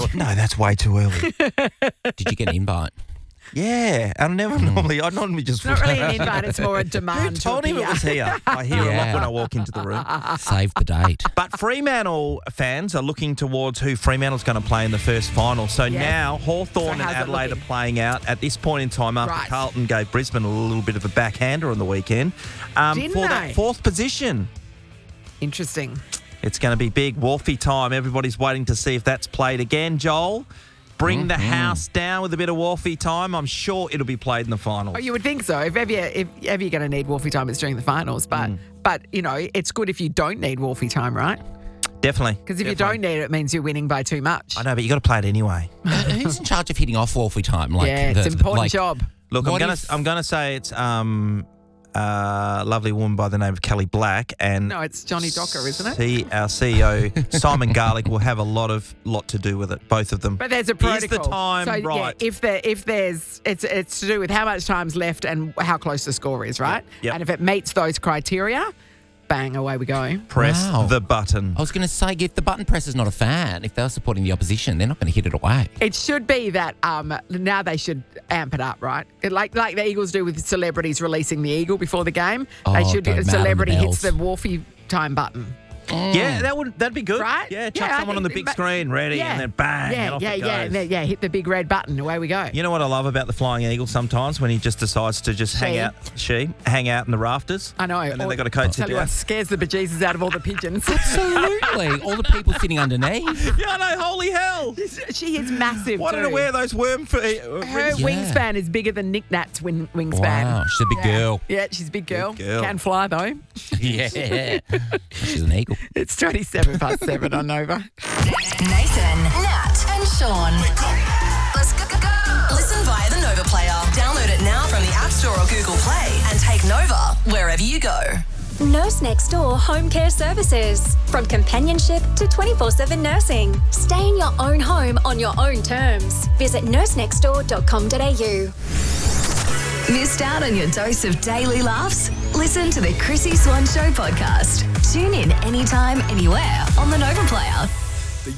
No, that's way too early. Did you get an invite? Yeah, I normally just... It's not really an invite, it's more a demand. Who told him it was here? I hear a lot when I walk into the room. Save the date. But Fremantle fans are looking towards who Fremantle's going to play in the first final. So now Hawthorn and how's it Adelaide are looking? playing out at this point in time after Right. Carlton gave Brisbane a little bit of a backhander on the weekend Didn't for they? that fourth position. Interesting. It's going to be big Wolfie time. Everybody's waiting to see if that's played again, Joel. Bring the house down with a bit of Wolfie time. I'm sure it'll be played in the finals. Oh, you would think so. If ever you're going to need Wolfie time, it's during the finals. But you know, it's good if you don't need Wolfie time, right? Definitely. Because if you don't need it, it means you're winning by too much. I know, but you got to play it anyway. Who's in charge of hitting off Wolfie time? It's an important job. Look, I'm gonna say it's a lovely woman by the name of Kelly Black, and No, it's Johnny Docker, isn't it? Our CEO Simon Garlick will have a lot to do with it. Both of them. But there's a protocol. Is the time so, right? Yeah, if there's it's to do with how much time's left and how close the score is, right? Yep. And if it meets those criteria, bang, away we go. Press Wow. the button. I was going to say, if the button presser's not a fan, if they're supporting the opposition, they're not going to hit it away. It should be that now they should amp it up, right? Like the Eagles do with celebrities releasing the eagle before the game. They Oh, should go a mad on the celebrity hits bells. the Wolfie time button. Yeah, that'd be good. Right? Yeah, Yeah, chuck I someone on the think big screen, ready, and then bang, and off it goes. Yeah, hit the big red button. Away we go. You know what I love about the Flying Eagle sometimes when he just decides to just hang out in the rafters? I know. And then they got to coach it Tell you down. what scares the bejesus out of all the pigeons. Absolutely. All the people sitting underneath. Yeah, I know, holy hell. She is massive. Wanted too. to wear those worm feet. Her Yeah. wingspan is bigger than Nick Nat's wingspan. Wow, she's a big girl. Yeah, she's a big girl. Big girl. Can fly though. Yeah. She's an eagle. It's 7 on Nova. Nathan, Nat, and Sean. Let's go. Listen via the Nova player. Download it now from the App Store or Google Play and take Nova wherever you go. Nurse Next Door Home Care Services. From companionship to 24/7 nursing. Stay in your own home on your own terms. Visit nursenextdoor.com.au. Missed out on your dose of daily laughs? Listen to the Chrissy Swan Show podcast. Tune in anytime, anywhere on the Nova player.